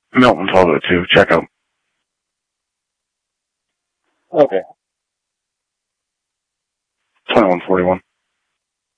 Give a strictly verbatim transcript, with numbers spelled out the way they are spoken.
Milton twelve oh two, check out. Okay. twenty-one forty-one.